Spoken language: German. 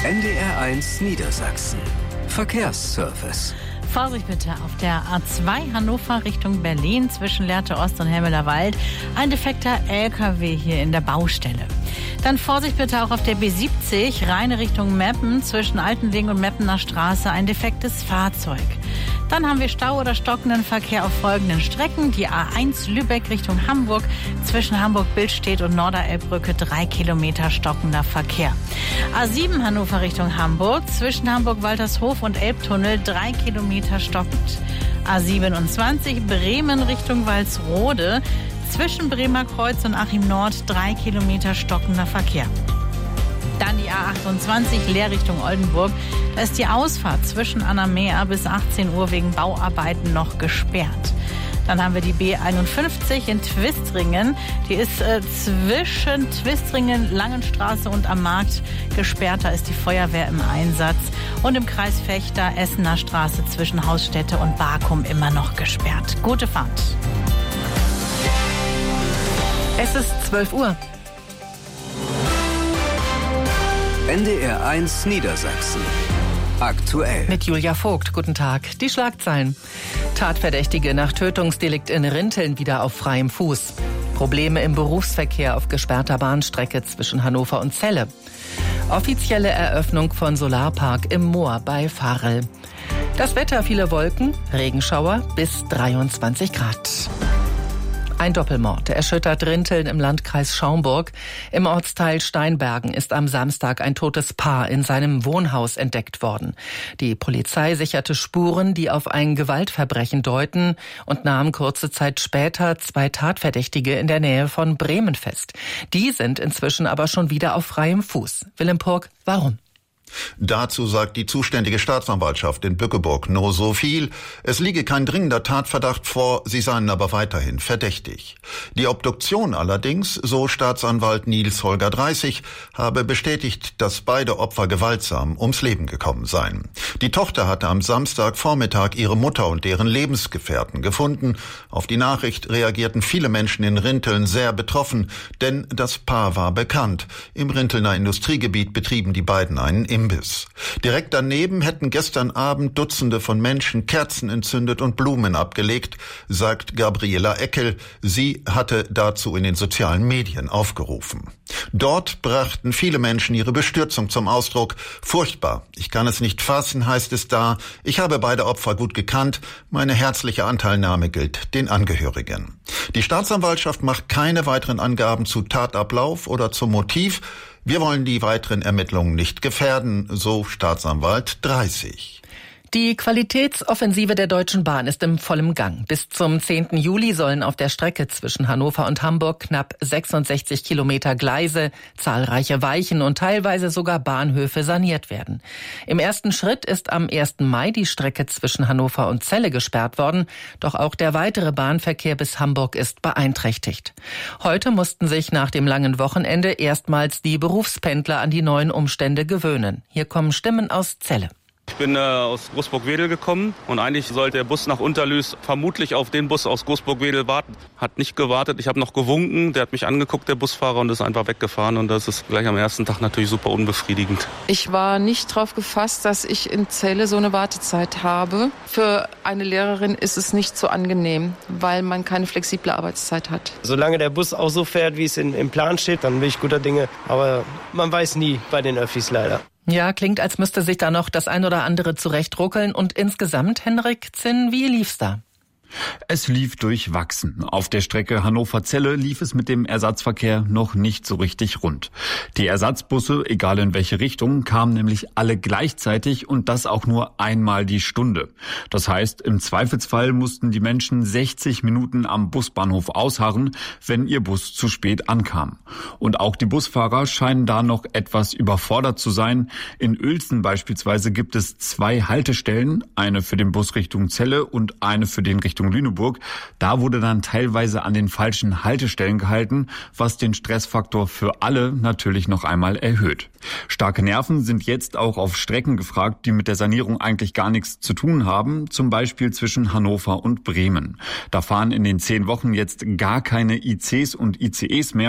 NDR1 Niedersachsen. Verkehrsservice. Vorsicht bitte auf der A2 Hannover Richtung Berlin zwischen Lehrte Ost und Helmeler Wald. Ein defekter LKW hier in der Baustelle. Dann Vorsicht bitte auch auf der B70 Rheine Richtung Meppen zwischen Altenwegen und Meppener Straße. Ein defektes Fahrzeug. Dann haben wir Stau oder stockenden Verkehr auf folgenden Strecken. Die A1 Lübeck Richtung Hamburg zwischen Hamburg-Billstedt und Norderelbbrücke 3 Kilometer stockender Verkehr. A7 Hannover Richtung Hamburg zwischen Hamburg-Waltershof und Elbtunnel 3 Kilometer stockend. A27 Bremen Richtung Walsrode zwischen Bremer Kreuz und Achim Nord 3 Kilometer stockender Verkehr. Dann die A28 Leer Richtung Oldenburg. Da ist die Ausfahrt zwischen Annameer bis 18 Uhr wegen Bauarbeiten noch gesperrt. Dann haben wir die B51 in Twistringen. Die ist zwischen Twistringen, Langenstraße und am Markt gesperrt. Da ist die Feuerwehr im Einsatz. Und im Kreis Vechta, Essener Straße zwischen Hausstätte und Barkum immer noch gesperrt. Gute Fahrt. Es ist 12 Uhr. NDR1 Niedersachsen. Aktuell. Mit Julia Vogt. Guten Tag. Die Schlagzeilen. Tatverdächtige nach Tötungsdelikt in Rinteln wieder auf freiem Fuß. Probleme im Berufsverkehr auf gesperrter Bahnstrecke zwischen Hannover und Celle. Offizielle Eröffnung von Solarpark im Moor bei Varel. Das Wetter, viele Wolken, Regenschauer bis 23 Grad. Ein Doppelmord erschüttert Rinteln im Landkreis Schaumburg. Im Ortsteil Steinbergen ist am Samstag ein totes Paar in seinem Wohnhaus entdeckt worden. Die Polizei sicherte Spuren, die auf ein Gewaltverbrechen deuten und nahm kurze Zeit später 2 Tatverdächtige in der Nähe von Bremen fest. Die sind inzwischen aber schon wieder auf freiem Fuß. Willem Purg, warum? Dazu sagt die zuständige Staatsanwaltschaft in Bückeburg nur so viel: Es liege kein dringender Tatverdacht vor, sie seien aber weiterhin verdächtig. Die Obduktion allerdings, so Staatsanwalt Nils Holger 30, habe bestätigt, dass beide Opfer gewaltsam ums Leben gekommen seien. Die Tochter hatte am Samstagvormittag ihre Mutter und deren Lebensgefährten gefunden. Auf die Nachricht reagierten viele Menschen in Rinteln sehr betroffen, denn das Paar war bekannt. Im Rintelner Industriegebiet betrieben die beiden einen Imbiss. Direkt daneben hätten gestern Abend Dutzende von Menschen Kerzen entzündet und Blumen abgelegt, sagt Gabriela Eckel. Sie hatte dazu in den sozialen Medien aufgerufen. Dort brachten viele Menschen ihre Bestürzung zum Ausdruck. Furchtbar, ich kann es nicht fassen, heißt es da. Ich habe beide Opfer gut gekannt. Meine herzliche Anteilnahme gilt den Angehörigen. Die Staatsanwaltschaft macht keine weiteren Angaben zu Tatablauf oder zum Motiv. Wir wollen die weiteren Ermittlungen nicht gefährden, so Staatsanwalt 30. Die Qualitätsoffensive der Deutschen Bahn ist im vollen Gang. Bis zum 10. Juli sollen auf der Strecke zwischen Hannover und Hamburg knapp 66 Kilometer Gleise, zahlreiche Weichen und teilweise sogar Bahnhöfe saniert werden. Im ersten Schritt ist am 1. Mai die Strecke zwischen Hannover und Celle gesperrt worden. Doch auch der weitere Bahnverkehr bis Hamburg ist beeinträchtigt. Heute mussten sich nach dem langen Wochenende erstmals die Berufspendler an die neuen Umstände gewöhnen. Hier kommen Stimmen aus Celle. Ich bin aus Großburg-Wedel gekommen und eigentlich sollte der Bus nach Unterlüß vermutlich auf den Bus aus Großburg-Wedel warten. Hat nicht gewartet, ich habe noch gewunken, der hat mich angeguckt, der Busfahrer, und ist einfach weggefahren, und das ist gleich am ersten Tag natürlich super unbefriedigend. Ich war nicht darauf gefasst, dass ich in Celle so eine Wartezeit habe. Für eine Lehrerin ist es nicht so angenehm, weil man keine flexible Arbeitszeit hat. Solange der Bus auch so fährt, wie es im Plan steht, dann bin ich guter Dinge, aber man weiß nie bei den Öffis leider. Ja, klingt, als müsste sich da noch das ein oder andere zurechtruckeln. Und insgesamt, Henrik Zinn, wie lief's da? Es lief durchwachsen. Auf der Strecke Hannover-Celle lief es mit dem Ersatzverkehr noch nicht so richtig rund. Die Ersatzbusse, egal in welche Richtung, kamen nämlich alle gleichzeitig und das auch nur einmal die Stunde. Das heißt, im Zweifelsfall mussten die Menschen 60 Minuten am Busbahnhof ausharren, wenn ihr Bus zu spät ankam. Und auch die Busfahrer scheinen da noch etwas überfordert zu sein. In Uelzen beispielsweise gibt es 2 Haltestellen, eine für den Bus Richtung Celle und eine für den Richtung Lüneburg. Da wurde dann teilweise an den falschen Haltestellen gehalten, was den Stressfaktor für alle natürlich noch einmal erhöht. Starke Nerven sind jetzt auch auf Strecken gefragt, die mit der Sanierung eigentlich gar nichts zu tun haben, zum Beispiel zwischen Hannover und Bremen. Da fahren in den 10 Wochen jetzt gar keine ICs und ICEs mehr.